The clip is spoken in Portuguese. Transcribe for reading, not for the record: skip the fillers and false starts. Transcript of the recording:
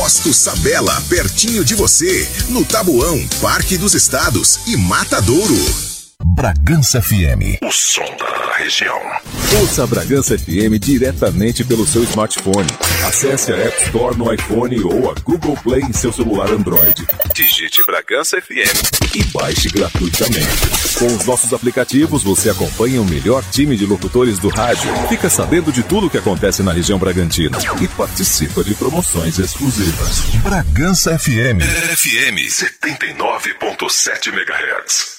Posto Sabela, pertinho de você, no Taboão, Parque dos Estados e Matadouro. Bragança FM, o som da região. Ouça a Bragança FM diretamente pelo seu smartphone. Acesse a App Store no iPhone ou a Google Play em seu celular Android. Digite Bragança FM e baixe gratuitamente. Com os nossos aplicativos, você acompanha o melhor time de locutores do rádio, fica sabendo de tudo o que acontece na região Bragantina e participa de promoções exclusivas. Bragança FM. FM 79.7 MHz.